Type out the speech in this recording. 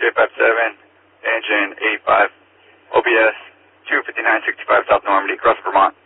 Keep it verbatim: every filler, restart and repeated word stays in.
J five seven, engine eight five, O B S two fifty-nine sixty-five South Normandy, across Vermont.